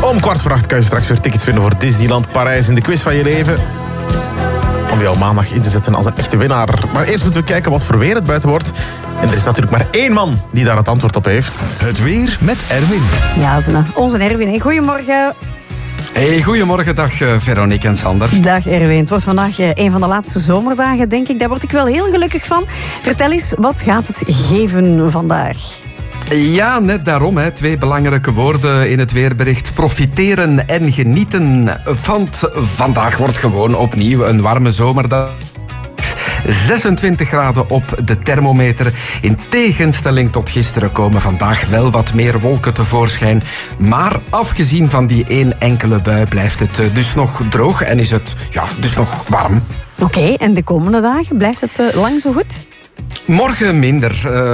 Om 7:15 kan je straks weer tickets winnen voor Disneyland Parijs in de quiz van je leven. Om jou maandag in te zetten als een echte winnaar. Maar eerst moeten we kijken wat voor weer het buiten wordt. En er is natuurlijk maar één man die daar het antwoord op heeft. Het weer met Erwin. Ja, onze Erwin. Hey, goedemorgen. Hey, goedemorgen, dag Veronique en Sander. Dag Erwin. Het wordt vandaag een van de laatste zomerdagen, denk ik. Daar word ik wel heel gelukkig van. Vertel eens, wat gaat het geven vandaag? Ja, net daarom. 2 belangrijke woorden in het weerbericht. Profiteren en genieten. Want vandaag wordt gewoon opnieuw een warme zomerdag. 26 graden op de thermometer. In tegenstelling tot gisteren komen vandaag wel wat meer wolken tevoorschijn. Maar afgezien van die één enkele bui blijft het dus nog droog en is het dus nog warm. Oké, en de komende dagen blijft het lang zo goed? Morgen minder.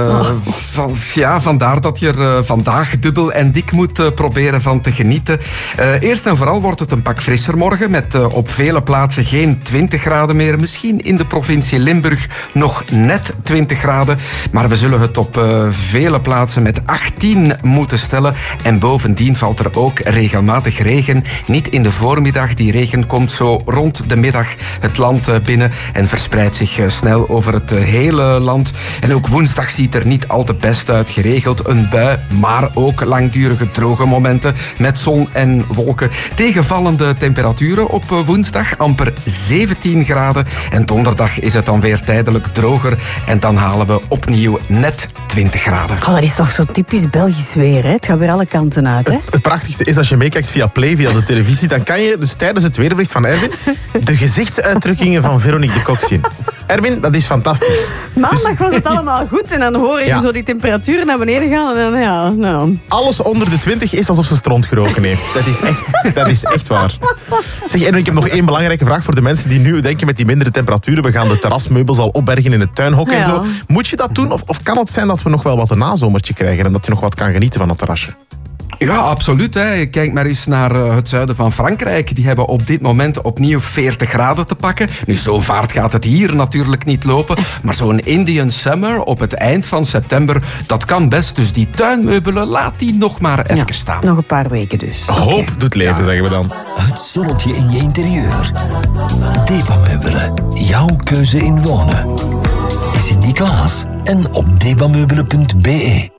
Vandaar dat je er vandaag dubbel en dik moet proberen van te genieten. Eerst en vooral wordt het een pak frisser morgen met op vele plaatsen geen 20 graden meer. Misschien in de provincie Limburg nog net 20 graden. Maar we zullen het op vele plaatsen met 18 moeten stellen. En bovendien valt er ook regelmatig regen. Niet in de voormiddag. Die regen komt zo rond de middag het land binnen en verspreidt zich snel over het hele land. En ook woensdag ziet er niet al te best uit. Geregeld een bui, maar ook langdurige droge momenten met zon en wolken. Tegenvallende temperaturen op woensdag, amper 17 graden. En donderdag is het dan weer tijdelijk droger. En dan halen we opnieuw net 20 graden. Dat is toch zo typisch Belgisch weer, hè? Het gaat weer alle kanten uit, hè? Het prachtigste is als je meekijkt via Play, via de televisie, dan kan je dus tijdens het weerbericht van Erwin de gezichtsuitdrukkingen van Veronique de Kok zien. Erwin, dat is fantastisch. Maandag was het allemaal goed en dan hoor je zo die temperaturen naar beneden gaan. En dan, Alles onder de 20 is alsof ze stront geroken heeft. Dat is echt waar. Zeg, Erwin, ik heb nog één belangrijke vraag voor de mensen die nu denken met die mindere temperaturen. We gaan de terrasmeubels al opbergen in het tuinhok en zo. Moet je dat doen of kan het zijn dat we nog wel wat een nazomertje krijgen en dat je nog wat kan genieten van het terrasje? Ja, absoluut. Kijk maar eens naar het zuiden van Frankrijk. Die hebben op dit moment opnieuw 40 graden te pakken. Nu, zo'n vaart gaat het hier natuurlijk niet lopen. Maar zo'n Indian Summer op het eind van september, dat kan best. Dus die tuinmeubelen, laat die nog maar even staan. Nog een paar weken dus. Hoop doet leven, zeggen we dan. Het zonnetje in je interieur. Debameubelen. Jouw keuze in wonen. Sinterklaas en op debameubelen.be.